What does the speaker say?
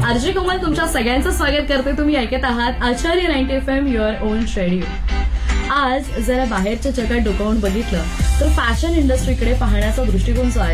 RJ कोमल तुमच्या सगळ्यांचं स्वागत करते. तुम्ही ऐकत आहात आचार्य 90 FM युअर ओन रेडिओ. आज जरा बाहेरच्या जगात डोकावून बघितलं तर फॅशन इंडस्ट्रीकडे पाहण्याचा दृष्टिकोन जो आहे